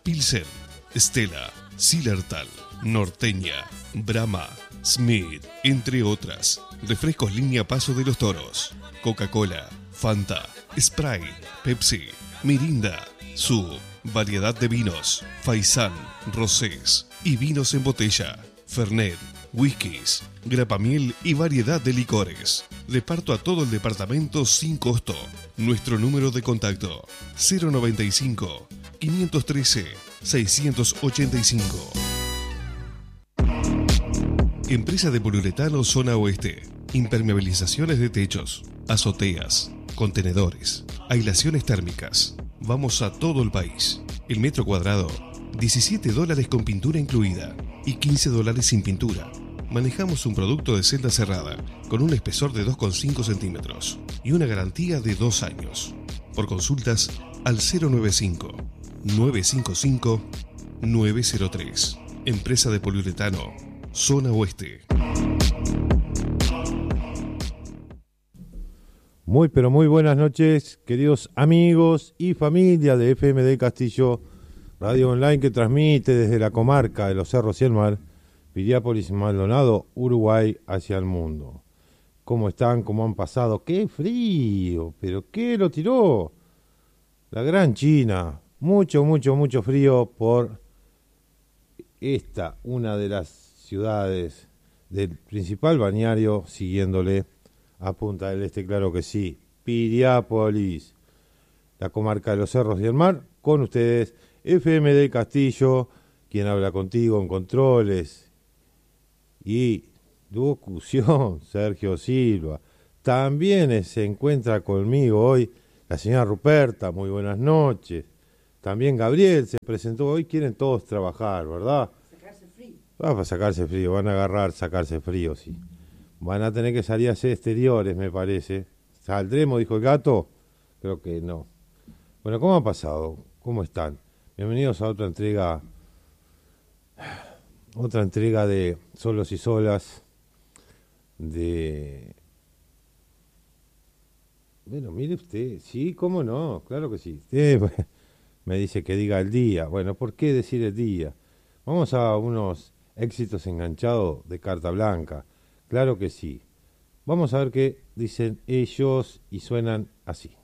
Pilsen, Stella, Zillertal, Norteña, Brahma, Smith, entre otras. Refrescos línea Paso de los Toros. Coca-Cola, Fanta, Sprite, Pepsi, Mirinda, Sub, variedad de vinos, Faisán, rosés y vinos en botella, Fernet, whiskies, grapamiel y variedad de licores. Reparto a todo el departamento sin costo. Nuestro número de contacto 095 513 685. Empresa de poliuretano Zona Oeste. Impermeabilizaciones de techos, azoteas, contenedores, aislaciones térmicas. Vamos a todo el país. El metro cuadrado, $17 con pintura incluida y $15 sin pintura. Manejamos un producto de celda cerrada con un espesor de 2,5 centímetros y una garantía de 2 años. Por consultas al 095-955-903. Empresa de poliuretano Zona Oeste. Muy pero muy buenas noches, queridos amigos y familia de FMD Castillo, radio online que transmite desde la comarca de los Cerros y el Mar, Piriápolis, Maldonado, Uruguay, hacia el mundo. ¿Cómo están? ¿Cómo han pasado? ¡Qué frío! ¿Pero qué lo tiró? La gran China. Mucho, mucho, mucho frío por esta, una de las ciudades del principal balneario, siguiéndole a Punta del Este, claro que sí, Piriápolis, la comarca de los Cerros y el Mar, con ustedes, FMD Castillo, quien habla contigo en controles y locución, Sergio Silva. También se encuentra conmigo hoy la señora Ruperta, muy buenas noches. También Gabriel se presentó, hoy quieren todos trabajar, ¿verdad? Sacarse frío. Para sacarse frío, van a agarrar, sacarse frío, sí. Van a tener que salir a hacer exteriores, me parece. ¿Saldremos, dijo el gato? Creo que no. Bueno, ¿cómo ha pasado? ¿Cómo están? Bienvenidos a otra entrega de Solos y Solas. Bueno, mire usted, sí, ¿cómo no? Claro que sí. Me dice que diga el día. Bueno, ¿por qué decir el día? Vamos a unos éxitos enganchados de Carta Blanca. Claro que sí. Vamos a ver qué dicen ellos y suenan así.